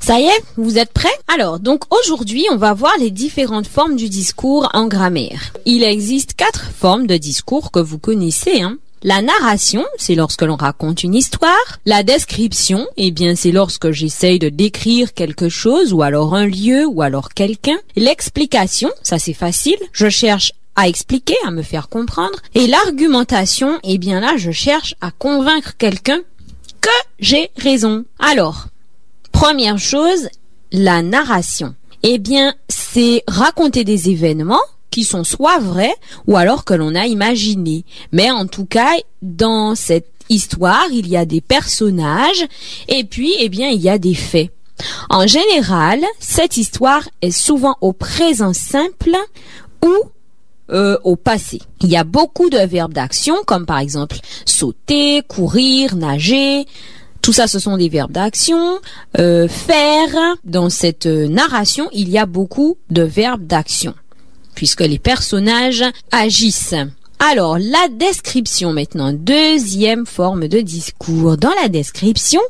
Ça y est, vous êtes prêts? Alors, donc aujourd'hui, on va voir les différentes formes du discours en grammaire. Il existe 4 formes de discours que vous connaissez, La narration, c'est lorsque l'on raconte une histoire. La description, c'est lorsque j'essaye de décrire quelque chose, ou alors un lieu, ou alors quelqu'un. L'explication, ça c'est facile, je cherche à expliquer, à me faire comprendre. Et l'argumentation, là, je cherche à convaincre quelqu'un que j'ai raison. Alors, première chose, la narration. C'est raconter des événements qui sont soit vrais ou alors que l'on a imaginé. Mais en tout cas, dans cette histoire, il y a des personnages et puis, il y a des faits. En général, cette histoire est souvent au présent simple ou au passé. Il y a beaucoup de verbes d'action comme par exemple sauter, courir, nager. Tout ça, ce sont des verbes d'action. Faire. Dans cette narration, il y a beaucoup de verbes d'action, puisque les personnages agissent. Alors, la description maintenant, deuxième forme de discours. Dans la description,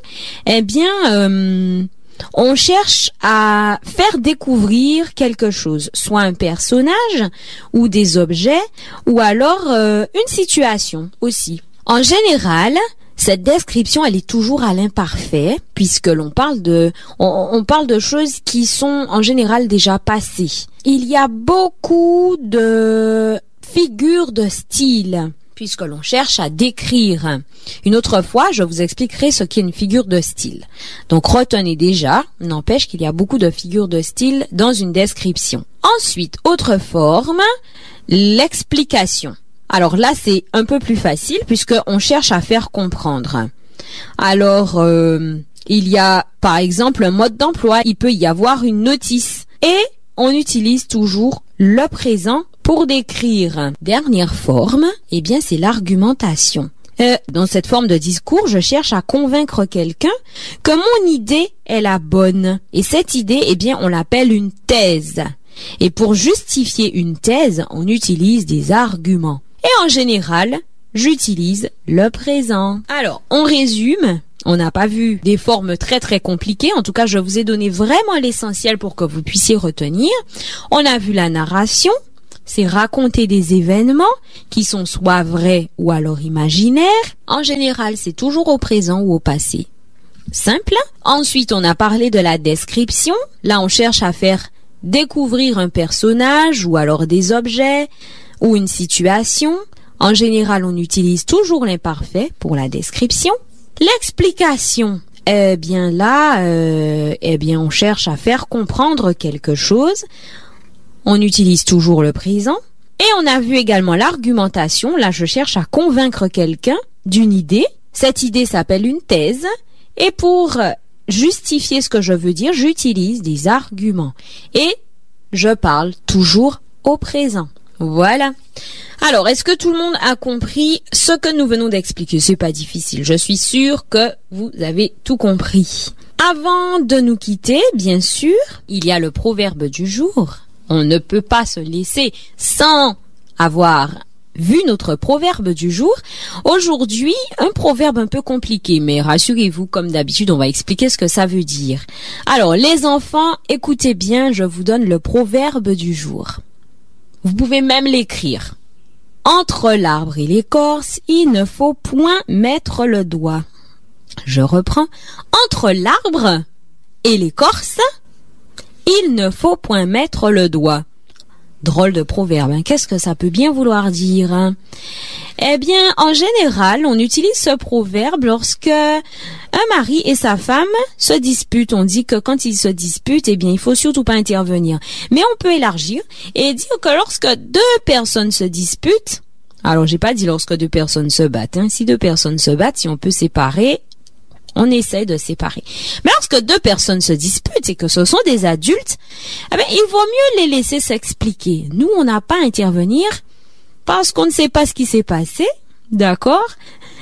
on cherche à faire découvrir quelque chose, soit un personnage ou des objets, ou alors une situation aussi. En général, cette description, elle est toujours à l'imparfait, puisque l'on parle on parle de choses qui sont en général déjà passées. Il y a beaucoup de figures de style, puisque l'on cherche à décrire. Une autre fois, je vous expliquerai ce qu'est une figure de style. Donc retenez déjà, n'empêche qu'il y a beaucoup de figures de style dans une description. Ensuite, autre forme, l'explication. Alors là, c'est un peu plus facile puisque on cherche à faire comprendre. Alors, il y a par exemple un mode d'emploi, il peut y avoir une notice et on utilise toujours le présent pour décrire. Dernière forme, c'est l'argumentation. Dans cette forme de discours, je cherche à convaincre quelqu'un que mon idée est la bonne. Et cette idée, on l'appelle une thèse. Et pour justifier une thèse, on utilise des arguments. Et en général, j'utilise le présent. Alors, on résume. On n'a pas vu des formes très très compliquées. En tout cas, je vous ai donné vraiment l'essentiel pour que vous puissiez retenir. On a vu la narration. C'est raconter des événements qui sont soit vrais ou alors imaginaires. En général, c'est toujours au présent ou au passé. Simple. Ensuite, on a parlé de la description. Là, on cherche à faire découvrir un personnage ou alors des objets ou une situation. En général, on utilise toujours l'imparfait pour la description. L'explication, on cherche à faire comprendre quelque chose. On utilise toujours le présent. Et on a vu également l'argumentation. Là, je cherche à convaincre quelqu'un d'une idée. Cette idée s'appelle une thèse. Et pour justifier ce que je veux dire, j'utilise des arguments. Et je parle toujours au présent. Voilà. Alors, est-ce que tout le monde a compris ce que nous venons d'expliquer? C'est pas difficile. Je suis sûre que vous avez tout compris. Avant de nous quitter, bien sûr, il y a le proverbe du jour. On ne peut pas se laisser sans avoir vu notre proverbe du jour. Aujourd'hui, un proverbe un peu compliqué, mais rassurez-vous, comme d'habitude, on va expliquer ce que ça veut dire. Alors, les enfants, écoutez bien, je vous donne le proverbe du jour. Vous pouvez même l'écrire. Entre l'arbre et l'écorce, il ne faut point mettre le doigt. Je reprends. Entre l'arbre et l'écorce, il ne faut point mettre le doigt. Drôle de proverbe, Qu'est-ce que ça peut bien vouloir dire, en général, on utilise ce proverbe lorsque un mari et sa femme se disputent. On dit que quand ils se disputent, il faut surtout pas intervenir. Mais on peut élargir et dire que lorsque 2 personnes se disputent, alors j'ai pas dit lorsque 2 personnes se battent, Si 2 personnes se battent, si on peut séparer, on essaie de séparer. Mais lorsque 2 personnes se disputent et que ce sont des adultes, il vaut mieux les laisser s'expliquer. Nous, on n'a pas à intervenir parce qu'on ne sait pas ce qui s'est passé, d'accord?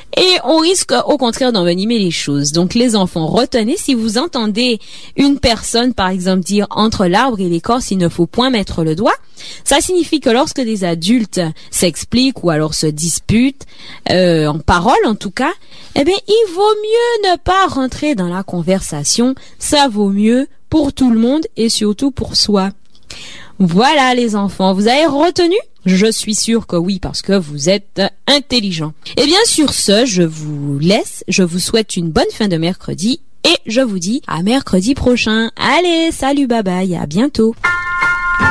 Et on risque au contraire d'envenimer les choses. Donc les enfants, retenez, si vous entendez une personne par exemple dire entre l'arbre et l'écorce il ne faut point mettre le doigt, ça signifie que lorsque des adultes s'expliquent ou alors se disputent, en parole en tout cas, eh bien il vaut mieux ne pas rentrer dans la conversation, ça vaut mieux pour tout le monde et surtout pour soi. Voilà les enfants, vous avez retenu ? Je suis sûre que oui, parce que vous êtes intelligents. Et bien sur ce, je vous laisse, je vous souhaite une bonne fin de mercredi et je vous dis à mercredi prochain. Allez, salut, bye bye, à bientôt.